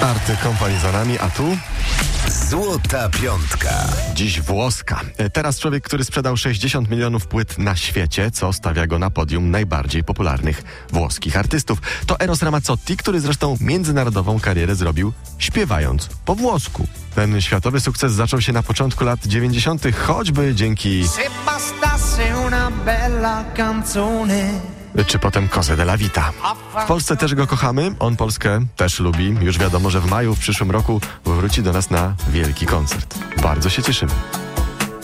Arty Company za nami, a tu? Złota piątka. Dziś włoska. Teraz człowiek, który sprzedał 60 milionów płyt na świecie, co stawia go na podium najbardziej popularnych włoskich artystów. To Eros Ramazzotti, który zresztą międzynarodową karierę zrobił śpiewając po włosku. Ten światowy sukces zaczął się na początku lat 90., choćby dzięki... czy potem Cose della Vita. W Polsce też go kochamy, on Polskę też lubi. Już wiadomo, że w maju w przyszłym roku wróci do nas na wielki koncert. Bardzo się cieszymy.